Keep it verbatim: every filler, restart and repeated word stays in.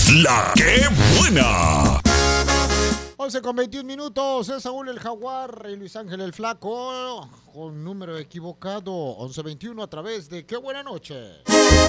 La que buena. once con veintiún minutos, es Saúl el Jaguar y Luis Ángel el Flaco, con número equivocado, once veintiuno a través de Qué Buena Noche.